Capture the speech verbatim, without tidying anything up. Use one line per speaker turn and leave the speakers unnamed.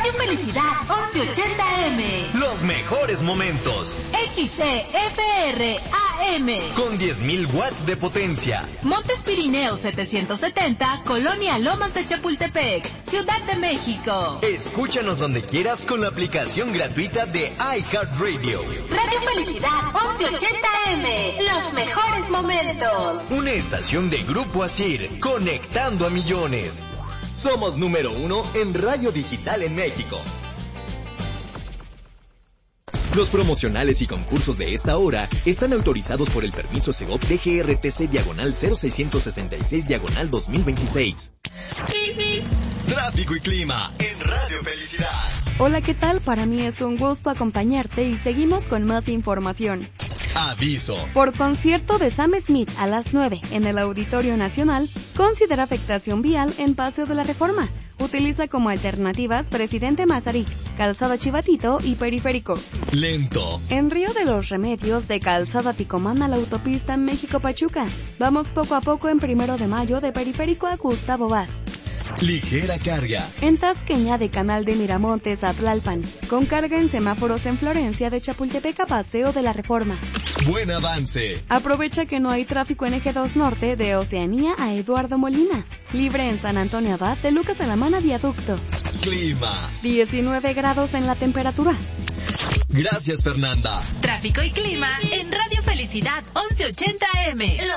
Radio Felicidad once ochenta eme.
Los mejores momentos.
X C F R A M.
Con diez mil watts de potencia.
Montes Pirineos setecientos setenta, Colonia Lomas de Chapultepec, Ciudad de México.
Escúchanos donde quieras con la aplicación gratuita de iHeartRadio.
Radio Felicidad once ochenta eme. Los mejores momentos.
Una estación de Grupo Asir, conectando a millones. Somos número uno en radio digital en México. Los promocionales y concursos de esta hora están autorizados por el permiso Segov D G R T C diagonal cero seiscientos sesenta y seis diagonal dos mil veintiséis. Tráfico y clima en Radio Felicidad.
Hola, ¿qué tal? Para mí es un gusto acompañarte y seguimos con más información.
Aviso.
Por concierto de Sam Smith a las nueve en el Auditorio Nacional, considera afectación vial en Paseo de la Reforma. Utiliza como alternativas Presidente Mazarik, Calzada Chivatito y Periférico.
Lento.
En Río de los Remedios, de Calzada Ticomán a la autopista México-Pachuca. Vamos poco a poco en Primero de Mayo, de Periférico a Gustavo Vaz.
Ligera carga.
En Tasqueña, de Canal de Miramontes a Tlalpan. Con carga en semáforos en Florencia, de Chapultepec a Paseo de la Reforma.
Buen avance.
Aprovecha que no hay tráfico en Eje dos Norte, de Oceanía a Eduardo Molina. Libre en San Antonio Abad, de Lucas Alamana Viaducto.
Clima.
diecinueve grados en la temperatura.
Gracias, Fernanda.
Tráfico y clima en Radio Felicidad once ochenta eme. Los